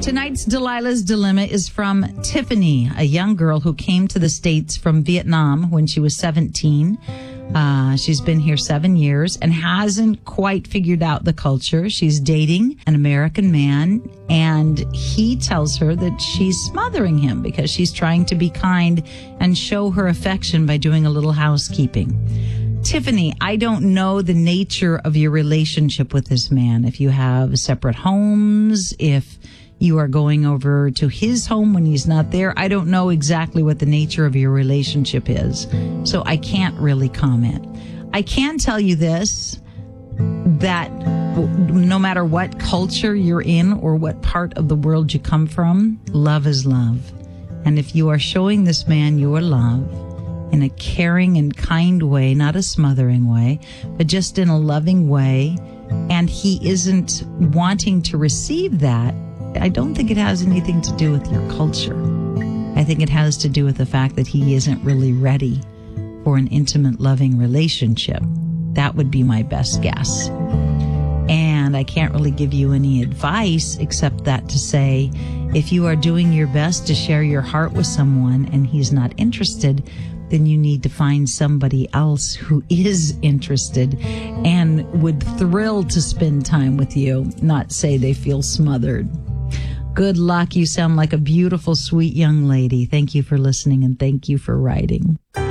Tonight's Delilah's Dilemma is from Tiffany, a young girl who came to the States from Vietnam when she was 17. She's been here 7 years and hasn't quite figured out the culture. She's dating an American man, and he tells her that she's smothering him because she's trying to be kind and show her affection by doing a little housekeeping. Tiffany, I don't know the nature of your relationship with this man. If you have separate homes, if you are going over to his home when he's not there, I don't know exactly what the nature of your relationship is. So I can't really comment. I can tell you this, that no matter what culture you're in or what part of the world you come from, love is love. And if you are showing this man your love in a caring and kind way, not a smothering way, but just in a loving way, and he isn't wanting to receive that, I don't think it has anything to do with your culture. I think it has to do with the fact that he isn't really ready for an intimate, loving relationship. That would be my best guess. And I can't really give you any advice except that to say, if you are doing your best to share your heart with someone and he's not interested, then you need to find somebody else who is interested and would thrill to spend time with you, not say they feel smothered. Good luck. You sound like a beautiful, sweet young lady. Thank you for listening and thank you for writing.